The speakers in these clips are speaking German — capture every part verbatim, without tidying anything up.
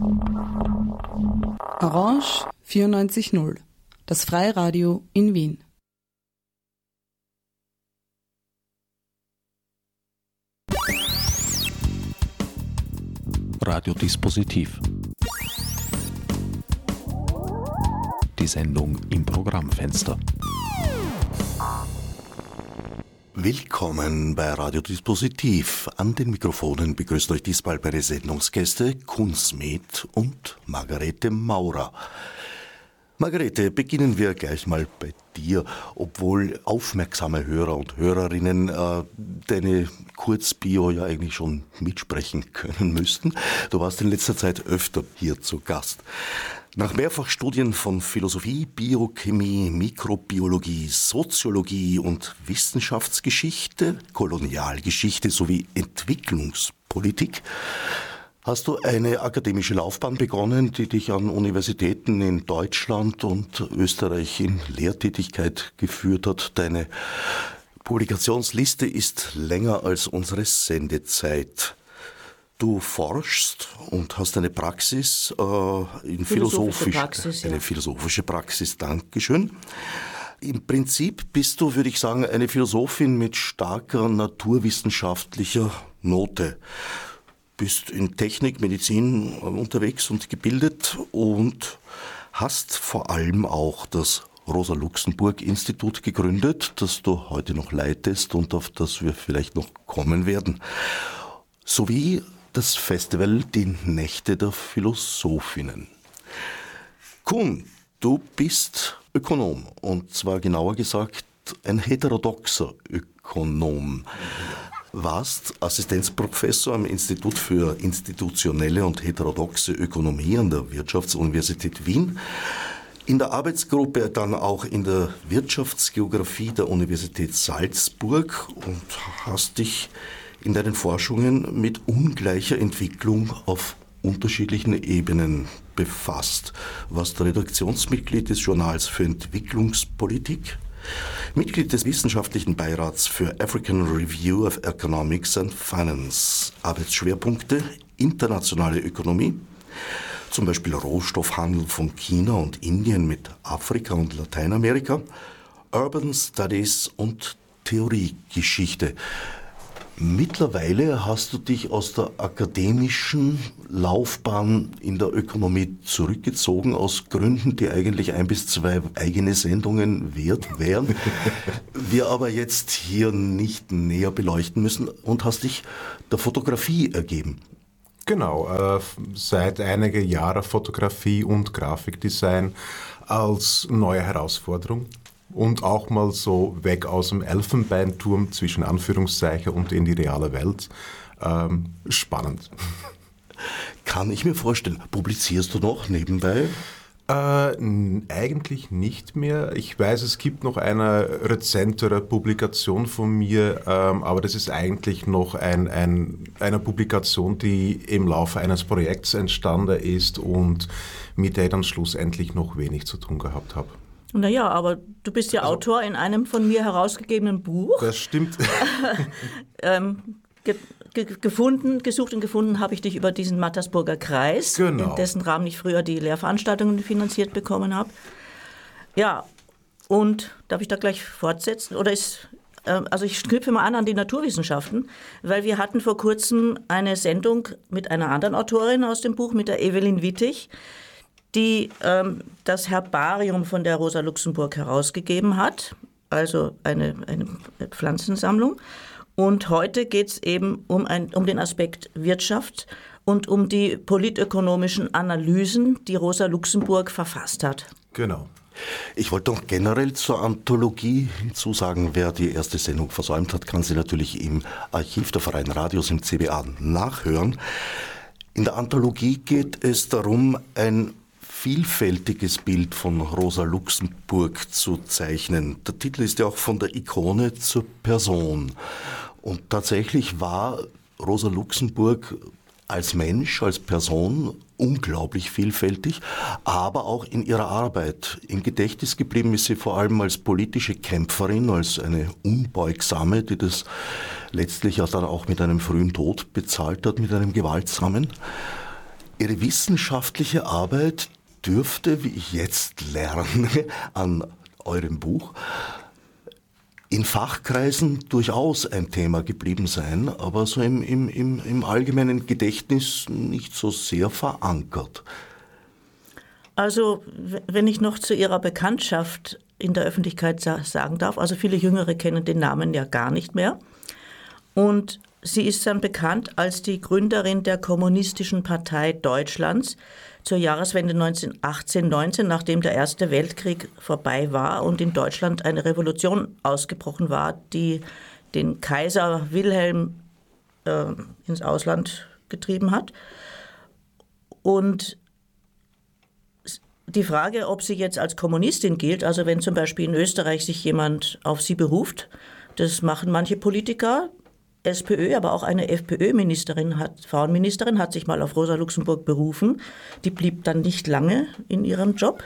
Orange vierundneunzig Komma null, das Freiradio in Wien. Radiodispositiv. Die Sendung im Programmfenster. Willkommen bei Radiodispositiv. An den Mikrofonen begrüßt euch diesmal meine Sendungsgäste Kunzmet und Margarete Maurer. Margarete, beginnen wir gleich mal bei dir, obwohl aufmerksame Hörer und Hörerinnen äh, deine Kurzbio ja eigentlich schon mitsprechen können müssten. Du warst in letzter Zeit öfter hier zu Gast. Nach Mehrfachstudien von Philosophie, Biochemie, Mikrobiologie, Soziologie und Wissenschaftsgeschichte, Kolonialgeschichte sowie Entwicklungspolitik hast du eine akademische Laufbahn begonnen, die dich an Universitäten in Deutschland und Österreich in Lehrtätigkeit geführt hat. Deine Publikationsliste ist länger als unsere Sendezeit. Du forschst und hast eine Praxis äh, in philosophische Praxis, ja. eine philosophische Praxis. Dankeschön. Im Prinzip bist du, würde ich sagen, eine Philosophin mit starker naturwissenschaftlicher Note. Bist in Technik, Medizin unterwegs und gebildet und hast vor allem auch das Rosa-Luxemburg-Institut gegründet, das du heute noch leitest und auf das wir vielleicht noch kommen werden. Sowie das Festival Die Nächte der Philosophinnen. Kun, du bist Ökonom und zwar genauer gesagt ein heterodoxer Ökonom. Warst Assistenzprofessor am Institut für institutionelle und heterodoxe Ökonomie an der Wirtschaftsuniversität Wien, in der Arbeitsgruppe dann auch in der Wirtschaftsgeografie der Universität Salzburg und hast dich in deinen Forschungen mit ungleicher Entwicklung auf unterschiedlichen Ebenen befasst. Warst Redaktionsmitglied des Journals für Entwicklungspolitik, Mitglied des wissenschaftlichen Beirats für African Review of Economics and Finance. Arbeitsschwerpunkte: internationale Ökonomie, zum Beispiel Rohstoffhandel von China und Indien mit Afrika und Lateinamerika, Urban Studies und Theoriegeschichte. Mittlerweile hast du dich aus der akademischen Laufbahn in der Ökonomie zurückgezogen, aus Gründen, die eigentlich ein bis zwei eigene Sendungen wert wären, wir aber jetzt hier nicht näher beleuchten müssen, und hast dich der Fotografie ergeben. Genau, äh, seit einigen Jahren Fotografie und Grafikdesign als neue Herausforderung. Und auch mal so weg aus dem Elfenbeinturm zwischen Anführungszeichen und in die reale Welt. Ähm, spannend. Kann ich mir vorstellen. Publizierst du noch nebenbei? Äh, n- eigentlich nicht mehr. Ich weiß, es gibt noch eine rezentere Publikation von mir, ähm, aber das ist eigentlich noch ein, ein, eine Publikation, die im Laufe eines Projekts entstanden ist und mit der ich dann schlussendlich noch wenig zu tun gehabt habe. Naja, aber du bist ja also, Autor in einem von mir herausgegebenen Buch. Das stimmt. ähm, ge- ge- gefunden, gesucht und gefunden habe ich dich über diesen Mattersburger Kreis, genau. in dessen Rahmen ich früher die Lehrveranstaltungen finanziert bekommen habe. Ja, und darf ich da gleich fortsetzen? Oder ist, äh, also ich knüpfe mal an an die Naturwissenschaften, weil wir hatten vor kurzem eine Sendung mit einer anderen Autorin aus dem Buch, mit der Evelyn Wittig, die ähm, das Herbarium von der Rosa Luxemburg herausgegeben hat, also eine, eine Pflanzensammlung. Und heute geht es eben um, ein, um den Aspekt Wirtschaft und um die politökonomischen Analysen, die Rosa Luxemburg verfasst hat. Genau. Ich wollte noch generell zur Anthologie hinzusagen, wer die erste Sendung versäumt hat, kann sie natürlich im Archiv der Freien Radios im C B A nachhören. In der Anthologie geht es darum, ein vielfältiges Bild von Rosa Luxemburg zu zeichnen. Der Titel ist ja auch von der Ikone zur Person. Und tatsächlich war Rosa Luxemburg als Mensch, als Person unglaublich vielfältig, aber auch in ihrer Arbeit. Im Gedächtnis geblieben ist sie vor allem als politische Kämpferin, als eine Unbeugsame, die das letztlich dann auch mit einem frühen Tod bezahlt hat, mit einem gewaltsamen. Ihre wissenschaftliche Arbeit dürfte, wie ich jetzt lerne, an eurem Buch, in Fachkreisen durchaus ein Thema geblieben sein, aber so im, im, im, im allgemeinen Gedächtnis nicht so sehr verankert. Also, wenn ich noch zu Ihrer Bekanntschaft in der Öffentlichkeit sagen darf, also viele Jüngere kennen den Namen ja gar nicht mehr. Und sie ist dann bekannt als die Gründerin der Kommunistischen Partei Deutschlands zur Jahreswende neunzehnhundertachtzehn neunzehn, nachdem der Erste Weltkrieg vorbei war und in Deutschland eine Revolution ausgebrochen war, die den Kaiser Wilhelm äh, ins Ausland getrieben hat. Und die Frage, ob sie jetzt als Kommunistin gilt, also wenn zum Beispiel in Österreich sich jemand auf sie beruft, das machen manche Politiker, SPÖ, aber auch eine FPÖ-Ministerin, hat, Frauenministerin, hat sich mal auf Rosa Luxemburg berufen. Die blieb dann nicht lange in ihrem Job.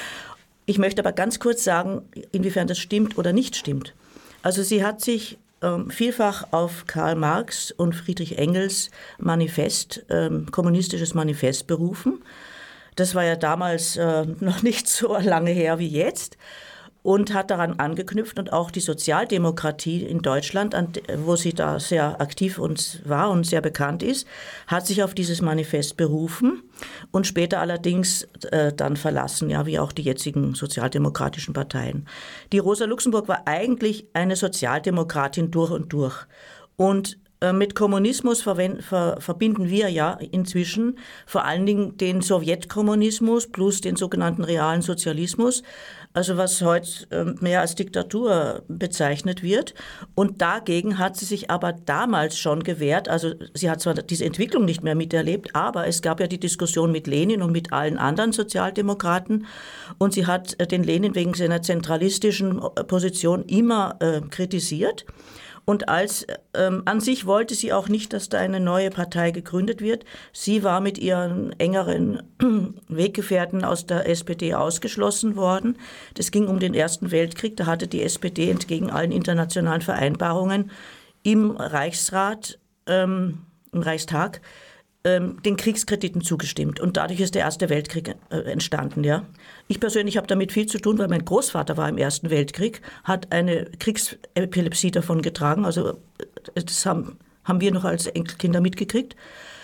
Ich möchte aber ganz kurz sagen, inwiefern das stimmt oder nicht stimmt. Also sie hat sich ähm, vielfach auf Karl Marx und Friedrich Engels Manifest, ähm, kommunistisches Manifest berufen. Das war ja damals äh, noch nicht so lange her wie jetzt und hat daran angeknüpft und auch die Sozialdemokratie in Deutschland, an, wo sie da sehr aktiv und war und sehr bekannt ist, hat sich auf dieses Manifest berufen und später allerdings äh, dann verlassen, ja, wie auch die jetzigen sozialdemokratischen Parteien. Die Rosa Luxemburg war eigentlich eine Sozialdemokratin durch und durch und mit Kommunismus verwend, ver, verbinden wir ja inzwischen vor allen Dingen den Sowjetkommunismus plus den sogenannten realen Sozialismus, also was heute mehr als Diktatur bezeichnet wird. Und dagegen hat sie sich aber damals schon gewehrt. Also sie hat zwar diese Entwicklung nicht mehr miterlebt, aber es gab ja die Diskussion mit Lenin und mit allen anderen Sozialdemokraten. Und sie hat den Lenin wegen seiner zentralistischen Position immer äh, kritisiert. Und als ähm, an sich wollte sie auch nicht, dass da eine neue Partei gegründet wird. Sie war mit ihren engeren Weggefährten aus der S P D ausgeschlossen worden. Das ging um den Ersten Weltkrieg. Da hatte die S P D entgegen allen internationalen Vereinbarungen im Reichsrat, ähm, im Reichstag, ähm, den Kriegskrediten zugestimmt. Und dadurch ist der Erste Weltkrieg äh, entstanden. Ja. Ich persönlich habe damit viel zu tun, weil mein Großvater war im Ersten Weltkrieg, hat eine Kriegsepilepsie davon getragen. Also das haben, haben wir noch als Enkelkinder mitgekriegt.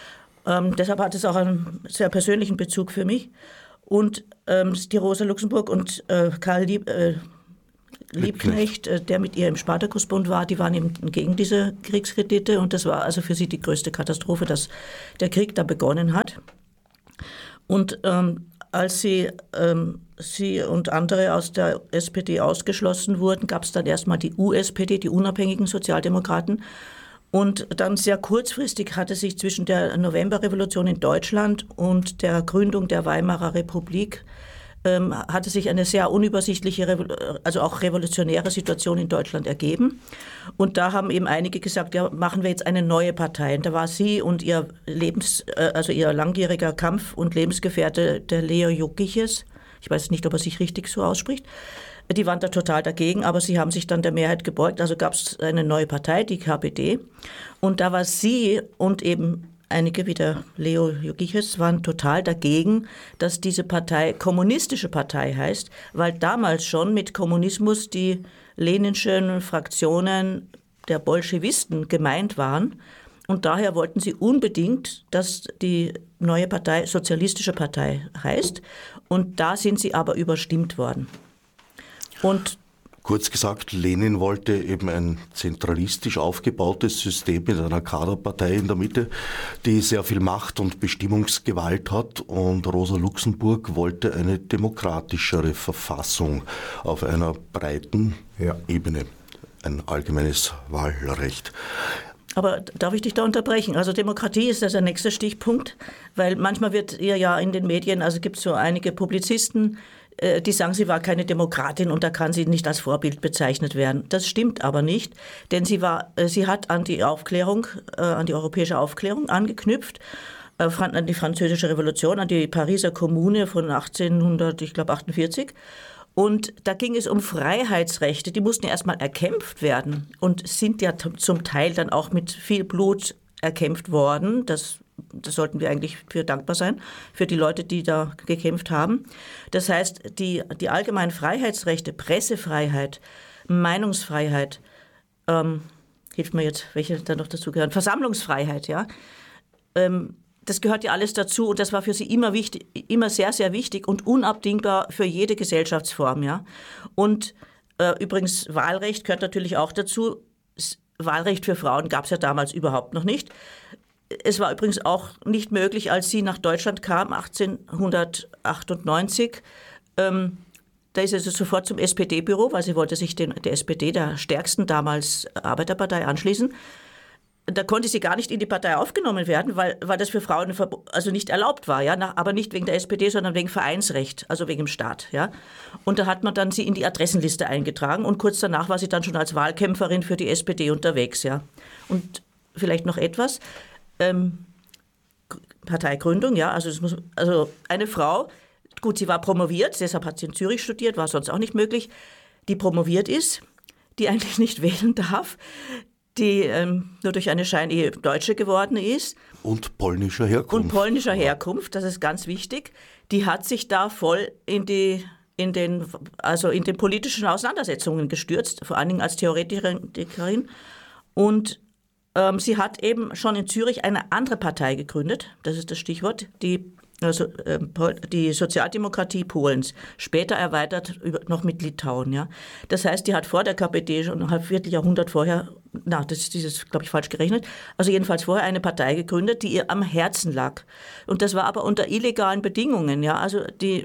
Ähm, deshalb hat es auch einen sehr persönlichen Bezug für mich. Und ähm, die Rosa Luxemburg und äh, Karl Lieb, äh, Liebknecht, äh, der mit ihr im Spartakusbund war, die waren eben gegen diese Kriegskredite. Und das war also für sie die größte Katastrophe, dass der Krieg da begonnen hat. Und ähm, als sie, ähm, sie und andere aus der S P D ausgeschlossen wurden, gab es dann erstmal die U S P D, die unabhängigen Sozialdemokraten. Und dann sehr kurzfristig hatte sich zwischen der Novemberrevolution in Deutschland und der Gründung der Weimarer Republik ähm, hatte sich eine sehr unübersichtliche, also auch revolutionäre Situation in Deutschland ergeben. Und da haben eben einige gesagt, ja, machen wir jetzt eine neue Partei. Und da war sie und ihr Lebens, also ihr langjähriger Kampf- und Lebensgefährte, der Leo Jogiches, ich weiß nicht, ob er sich richtig so ausspricht, die waren da total dagegen, aber sie haben sich dann der Mehrheit gebeugt. Also gab es eine neue Partei, die K P D. Und da war sie und eben einige wie der Leo Jogiches waren total dagegen, dass diese Partei kommunistische Partei heißt, weil damals schon mit Kommunismus die leninschen Fraktionen der Bolschewisten gemeint waren. Und daher wollten sie unbedingt, dass die neue Partei Sozialistische Partei heißt. Und da sind sie aber überstimmt worden. Und kurz gesagt, Lenin wollte eben ein zentralistisch aufgebautes System mit einer Kaderpartei in der Mitte, die sehr viel Macht und Bestimmungsgewalt hat. Und Rosa Luxemburg wollte eine demokratischere Verfassung auf einer breiten ja. Ebene, ein allgemeines Wahlrecht. Aber darf ich dich da unterbrechen? Also Demokratie ist das der nächste Stichpunkt, weil manchmal wird ihr ja in den Medien, also gibt es so einige Publizisten, die sagen, sie war keine Demokratin und da kann sie nicht als Vorbild bezeichnet werden. Das stimmt aber nicht, denn sie war, sie hat an die Aufklärung, an die europäische Aufklärung angeknüpft, an die Französische Revolution, an die Pariser Kommune von achtzehnhundertachtundvierzig. Und da ging es um Freiheitsrechte, die mussten ja erstmal erkämpft werden und sind ja zum Teil dann auch mit viel Blut erkämpft worden. Das da sollten wir eigentlich für dankbar sein, für die Leute, die da gekämpft haben. Das heißt, die, die allgemeinen Freiheitsrechte, Pressefreiheit, Meinungsfreiheit, ähm, hilft mir jetzt, welche da noch dazu gehören, Versammlungsfreiheit, ja, ähm, das gehört ja alles dazu und das war für sie immer wichtig, immer sehr, sehr wichtig und unabdingbar für jede Gesellschaftsform, ja. Und äh, übrigens Wahlrecht gehört natürlich auch dazu. Das Wahlrecht für Frauen gab es ja damals überhaupt noch nicht. Es war übrigens auch nicht möglich, als sie nach Deutschland kam, achtzehnhundertachtundneunzig. Ähm, da ist sie sofort zum S P D-Büro, weil sie wollte sich den, der S P D, der stärksten damals Arbeiterpartei, anschließen. Da konnte sie gar nicht in die Partei aufgenommen werden, weil, weil das für Frauen also nicht erlaubt war, ja, aber nicht wegen der S P D, sondern wegen Vereinsrecht, also wegen dem Staat, ja. Und da hat man dann sie in die Adressenliste eingetragen und kurz danach war sie dann schon als Wahlkämpferin für die S P D unterwegs, ja. Und vielleicht noch etwas, ähm, Parteigründung, ja, also, es muss, also eine Frau, gut, sie war promoviert, deshalb hat sie in Zürich studiert, war sonst auch nicht möglich, die promoviert ist, die eigentlich nicht wählen darf, die ähm, nur durch eine Scheinehe Deutsche geworden ist. Und polnischer Herkunft. Und polnischer Herkunft, das ist ganz wichtig. Die hat sich da voll in die, in den, also in den politischen Auseinandersetzungen gestürzt, vor allen Dingen als Theoretikerin. Und ähm, sie hat eben schon in Zürich eine andere Partei gegründet, das ist das Stichwort, die Also äh, die Sozialdemokratie Polens, später erweitert über, noch mit Litauen. Ja. Das heißt, die hat vor der K P D schon ein Vierteljahrhundert vorher, na, das ist dieses, glaube ich, falsch gerechnet, also jedenfalls vorher eine Partei gegründet, die ihr am Herzen lag. Und das war aber unter illegalen Bedingungen. Ja. Also die,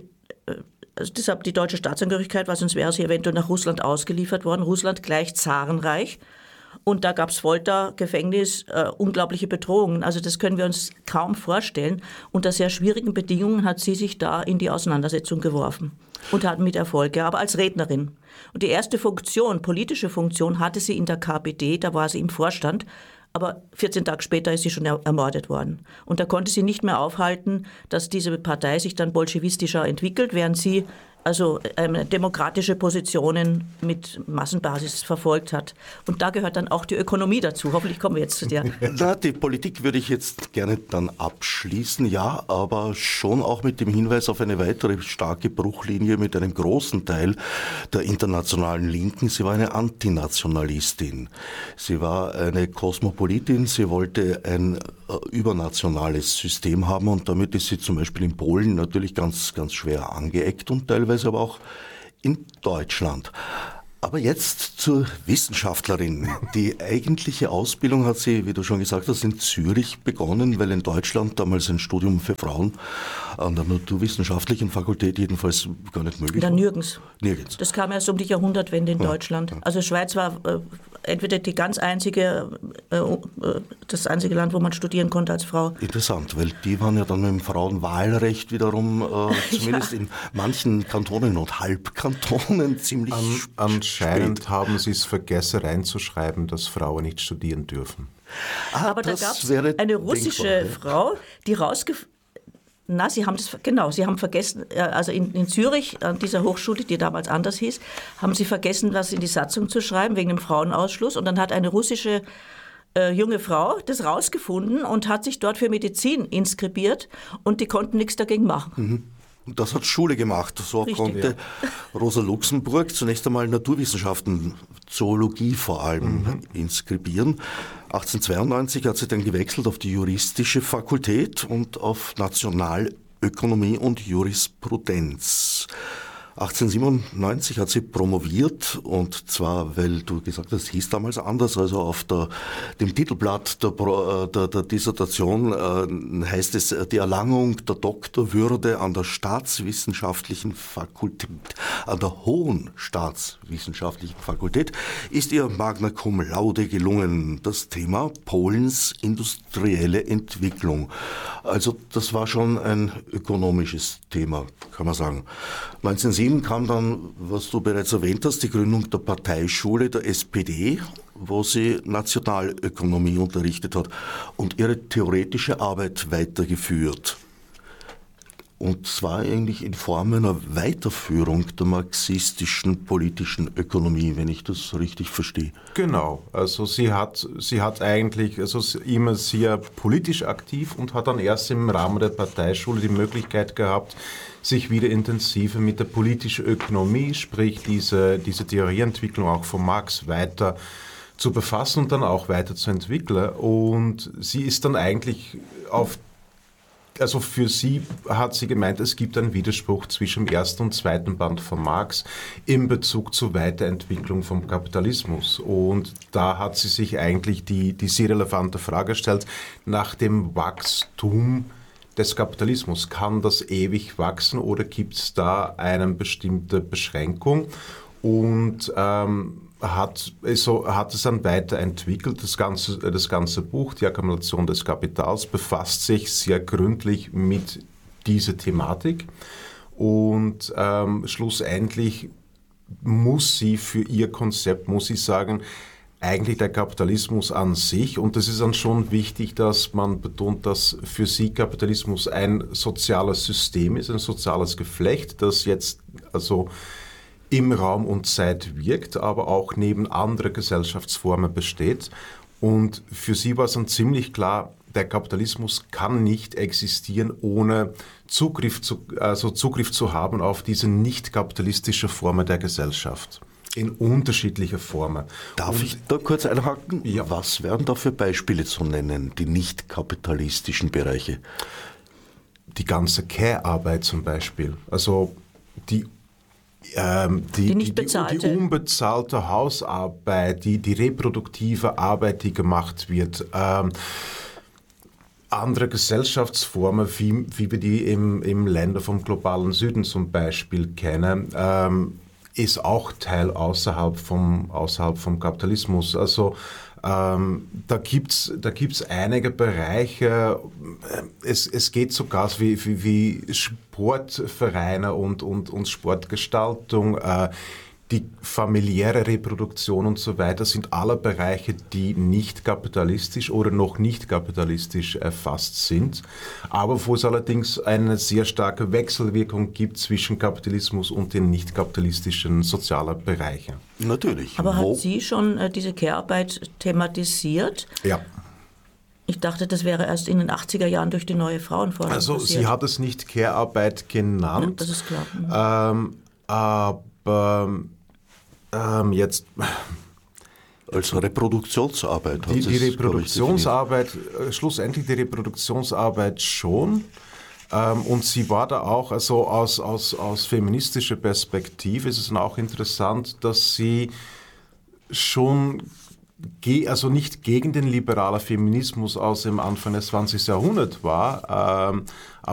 also deshalb die deutsche Staatsangehörigkeit, weil sonst wäre sie eventuell nach Russland ausgeliefert worden. Russland gleich Zarenreich. Und da gab es Folter, Gefängnis, äh, unglaubliche Bedrohungen. Also das können wir uns kaum vorstellen. Unter sehr schwierigen Bedingungen hat sie sich da in die Auseinandersetzung geworfen und hat mit Erfolg, ja, aber als Rednerin. Und die erste Funktion, politische Funktion, hatte sie in der K P D, da war sie im Vorstand. Aber vierzehn Tage später ist sie schon ermordet worden. Und da konnte sie nicht mehr aufhalten, dass diese Partei sich dann bolschewistischer entwickelt, während sie also ähm, demokratische Positionen mit Massenbasis verfolgt hat. Und da gehört dann auch die Ökonomie dazu. Hoffentlich kommen wir jetzt zu der. Na, die Politik würde ich jetzt gerne dann abschließen, ja, aber schon auch mit dem Hinweis auf eine weitere starke Bruchlinie mit einem großen Teil der internationalen Linken. Sie war eine Antinationalistin. Sie war eine Kosmopolitin. Sie wollte ein äh, übernationales System haben und damit ist sie zum Beispiel in Polen natürlich ganz, ganz schwer angeeckt und teilweise aber auch in Deutschland. Aber jetzt zur Wissenschaftlerin. Die eigentliche Ausbildung hat sie, wie du schon gesagt hast, in Zürich begonnen, weil in Deutschland damals ein Studium für Frauen an der naturwissenschaftlichen Fakultät jedenfalls gar nicht möglich war. Da nirgends. Nirgends. Das kam erst um die Jahrhundertwende in Ja, Deutschland. ja. Also Schweiz war äh, entweder die ganz einzige, äh, äh, das einzige Land, wo man studieren konnte als Frau. Interessant, weil die waren ja dann mit dem Frauenwahlrecht wiederum, äh, zumindest ja. in manchen Kantonen und Halbkantonen ziemlich An, spät. Anscheinend haben sie es vergessen reinzuschreiben, dass Frauen nicht studieren dürfen. Ah, Aber da gab es eine russische denkbar, ja. Frau, die rausgef... Na, Sie haben das, genau, Sie haben vergessen, also in, in Zürich, an dieser Hochschule, die damals anders hieß, haben Sie vergessen, was in die Satzung zu schreiben, wegen dem Frauenausschluss. Und dann hat eine russische äh, junge Frau das rausgefunden und hat sich dort für Medizin inskribiert und die konnten nichts dagegen machen. Mhm. Und das hat Schule gemacht. So Richtig, konnte ja. Rosa Luxemburg zunächst einmal Naturwissenschaften, Zoologie vor allem, mhm. inskribieren. achtzehnhundertzweiundneunzig hat sie dann gewechselt auf die juristische Fakultät und auf Nationalökonomie und Jurisprudenz. achtzehnhundertsiebenundneunzig hat sie promoviert und zwar, weil du gesagt hast, hieß damals anders, also auf der, dem Titelblatt der, der, der Dissertation äh, heißt es die Erlangung der Doktorwürde an der Staatswissenschaftlichen Fakultät, an der Hohen Staatswissenschaftlichen Fakultät ist ihr Magna Cum Laude gelungen, das Thema Polens industrielle Entwicklung. Also das war schon ein ökonomisches Thema, kann man sagen. neunzehnhundertsieben kam dann, was du bereits erwähnt hast, die Gründung der Parteischule der S P D, wo sie Nationalökonomie unterrichtet hat und ihre theoretische Arbeit weitergeführt. Und zwar eigentlich in Form einer Weiterführung der marxistischen politischen Ökonomie, wenn ich das richtig verstehe. Genau, also sie hat, sie hat eigentlich, also immer sehr politisch aktiv und hat dann erst im Rahmen der Parteischule die Möglichkeit gehabt, sich wieder intensiver mit der politischen Ökonomie, sprich diese, diese Theorieentwicklung auch von Marx weiter zu befassen und dann auch weiterzuentwickeln. Und sie ist dann eigentlich auf Also für sie hat sie gemeint, es gibt einen Widerspruch zwischen dem ersten und zweiten Band von Marx in Bezug zur Weiterentwicklung vom Kapitalismus. Und da hat sie sich eigentlich die, die sehr relevante Frage gestellt nach dem Wachstum des Kapitalismus. Kann das ewig wachsen oder gibt es da eine bestimmte Beschränkung? Und ähm, hat, also hat es dann weiterentwickelt. Das ganze, das ganze Buch, die Akkumulation des Kapitals, befasst sich sehr gründlich mit dieser Thematik. Und ähm, schlussendlich muss sie für ihr Konzept, muss sie sagen, eigentlich der Kapitalismus an sich, und das ist dann schon wichtig, dass man betont, dass für sie Kapitalismus ein soziales System ist, ein soziales Geflecht, das jetzt also im Raum und Zeit wirkt, aber auch neben anderen Gesellschaftsformen besteht. Und für sie war es dann ziemlich klar, der Kapitalismus kann nicht existieren, ohne Zugriff zu, also Zugriff zu haben auf diese nicht kapitalistische Formen der Gesellschaft. In unterschiedlicher Formen. Darf und, ich da kurz einhaken? Ja. Was wären da für Beispiele zu nennen, die nicht kapitalistischen Bereiche? Die ganze Care-Arbeit zum Beispiel. Also die Ähm, die, die nicht bezahlte. Die, die unbezahlte Hausarbeit, die, die reproduktive Arbeit, die gemacht wird, ähm, andere Gesellschaftsformen, wie, wie wir die im, im Länder vom globalen Süden zum Beispiel kennen, ähm, ist auch Teil außerhalb vom, außerhalb vom Kapitalismus. Also Ähm, da gibt's da gibt's einige Bereiche, es, es geht sogar wie, wie, wie Sportvereine und, und, und Sportgestaltung, äh, die familiäre Reproduktion und so weiter sind alle Bereiche, die nicht kapitalistisch oder noch nicht kapitalistisch erfasst sind, aber wo es allerdings eine sehr starke Wechselwirkung gibt zwischen Kapitalismus und den nicht kapitalistischen sozialen Bereichen. Natürlich. Aber Wo? hat sie schon äh, diese Care-Arbeit thematisiert? Ja. Ich dachte, das wäre erst in den achtziger Jahren durch die neue Frauenforschung Also passiert. sie hat es nicht Care-Arbeit genannt. Ja, das ist klar. Mhm. Ähm, aber ähm, jetzt... Als Reproduktionsarbeit hat Die, sie die es, Reproduktionsarbeit, äh, schlussendlich die Reproduktionsarbeit schon. Ähm, und sie war da auch, also aus, aus, aus feministischer Perspektive ist es dann auch interessant, dass sie schon, ge- also nicht gegen den liberalen Feminismus aus dem Anfang des zwanzigsten Jahrhunderts war, ähm,